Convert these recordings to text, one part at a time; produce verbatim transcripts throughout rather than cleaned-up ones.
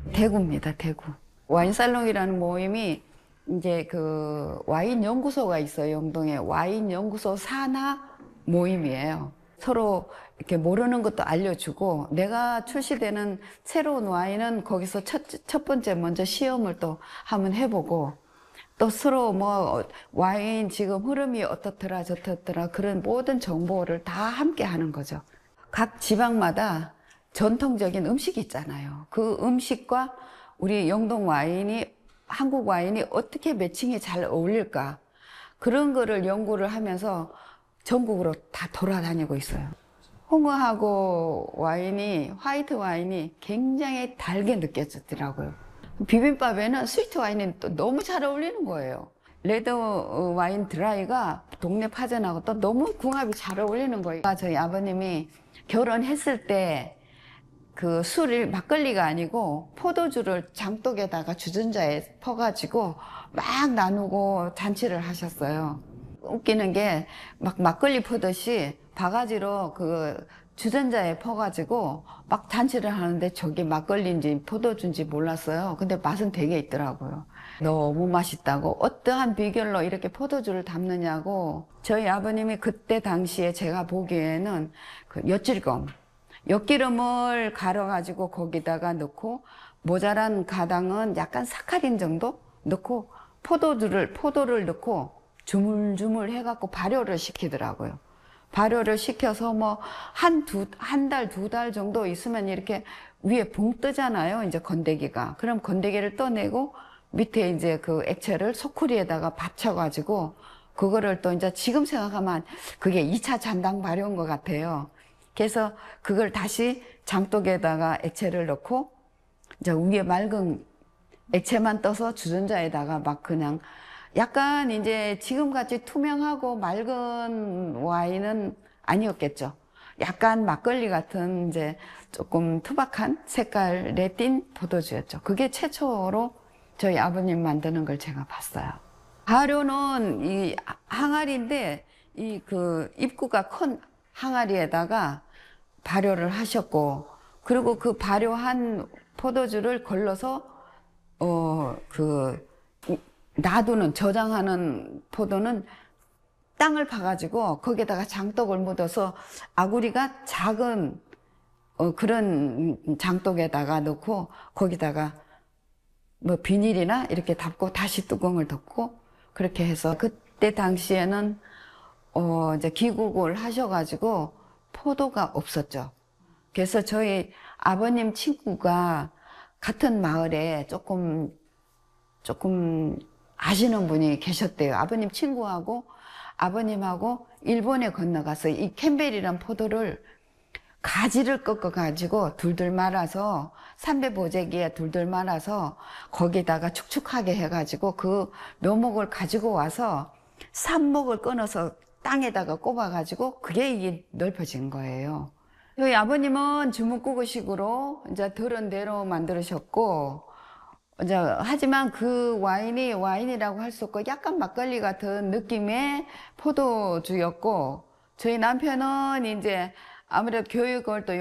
대구입니다, 대구. 와인살롱이라는 모임이 이제 그 와인 연구소가 있어요. 영동에 와인 연구소 산하 모임이에요. 서로 이렇게 모르는 것도 알려주고, 내가 출시되는 새로운 와인은 거기서 첫, 첫 번째 먼저 시험을 또 한번 해보고, 또 서로 뭐 와인 지금 흐름이 어떻더라 저떻더라 그런 모든 정보를 다 함께 하는 거죠. 각 지방마다 전통적인 음식이 있잖아요. 그 음식과 우리 영동 와인이, 한국 와인이 어떻게 매칭이 잘 어울릴까, 그런 거를 연구를 하면서 전국으로 다 돌아다니고 있어요. 홍어하고 와인이, 화이트 와인이 굉장히 달게 느껴지더라고요. 비빔밥에는 스위트 와인이 또 너무 잘 어울리는 거예요. 레드 와인 드라이가 동네 파전하고 또 너무 궁합이 잘 어울리는 거예요. 저희 아버님이 결혼했을 때 그 술이 막걸리가 아니고 포도주를 장독에다가 주전자에 퍼가지고 막 나누고 잔치를 하셨어요. 웃기는 게 막 막걸리 퍼듯이 바가지로 그 주전자에 퍼가지고 막 잔치를 하는데 저게 막걸리인지 포도주인지 몰랐어요. 근데 맛은 되게 있더라고요. 너무 맛있다고, 어떠한 비결로 이렇게 포도주를 담느냐고. 저희 아버님이 그때 당시에 제가 보기에는 그 엿질검, 엿기름을 갈아가지고 거기다가 넣고, 모자란 가당은 약간 사카린 정도 넣고, 포도주를, 포도를 넣고 주물주물 해갖고 발효를 시키더라고요. 발효를 시켜서 뭐 한 두, 한 달, 두 달 정도 있으면 이렇게 위에 붕 뜨잖아요. 이제 건더기가. 그럼 건더기를 떠내고 밑에 이제 그 액체를 소쿠리에다가 받쳐가지고 그거를 또 이제 지금 생각하면 그게 이 차 잔당 발효인 것 같아요. 그래서 그걸 다시 장독에다가 액체를 넣고 이제 위에 맑은 액체만 떠서 주전자에다가 막 그냥 약간 이제 지금같이 투명하고 맑은 와인은 아니었겠죠. 약간 막걸리 같은 이제 조금 투박한 색깔에 띤 포도주였죠. 그게 최초로 저희 아버님 만드는 걸 제가 봤어요. 발효는 이 항아리인데 이 그 입구가 큰 항아리에다가 발효를 하셨고, 그리고 그 발효한 포도주를 걸러서 어 그 놔두는, 저장하는 포도는 땅을 파가지고 거기에다가 장독을 묻어서 아구리가 작은 어 그런 장독에다가 넣고 거기다가 뭐 비닐이나 이렇게 덮고 다시 뚜껑을 덮고 그렇게 해서, 그때 당시에는 어 이제 귀국을 하셔가지고 포도가 없었죠. 그래서 저희 아버님 친구가 같은 마을에 조금 조금 아시는 분이 계셨대요. 아버님 친구하고 아버님하고 일본에 건너가서 이 캠벨이란 포도를 가지를 꺾어 가지고 둘둘 말아서 삼배 보재기에 둘둘 말아서 거기다가 축축하게 해가지고 그 묘목을 가지고 와서 삽목을 끊어서 땅에다가 꼽아 가지고 그게 이게 넓어진 거예요. 저희 아버님은 주먹구구식으로 이제 들은 대로 만들으셨고, 이제 하지만 그 와인이 와인이라고 할 수 없고 약간 막걸리 같은 느낌의 포도주였고, 저희 남편은 이제 아무래도 교육을 또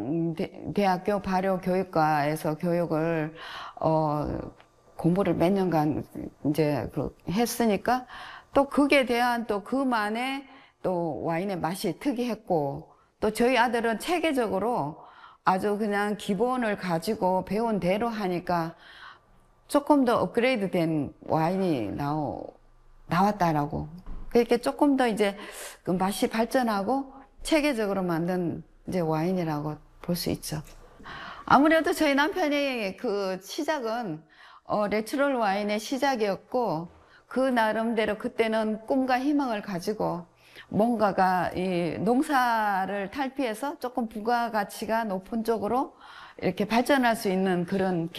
영동대학교 발효교육과에서 교육을 어 공부를 몇 년간 이제 그 했으니까 또 그게 대한 또 그만의 또 와인의 맛이 특이했고, 또 저희 아들은 체계적으로 아주 그냥 기본을 가지고 배운 대로 하니까 조금 더 업그레이드 된 와인이 나오, 나왔다라고. 그렇게 조금 더 이제 그 맛이 발전하고 체계적으로 만든 이제 와인이라고 볼 수 있죠. 아무래도 저희 남편의 그 시작은 어, 내추럴 와인의 시작이었고, 그 나름대로 그때는 꿈과 희망을 가지고 뭔가가 이 농사를 탈피해서 조금 부가가치가 높은 쪽으로 이렇게 발전할 수 있는 그런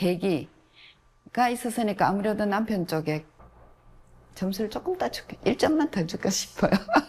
계기가 있었으니까 아무래도 남편 쪽에 점수를 조금 더 줄게, 일 점만 더 줄까 싶어요.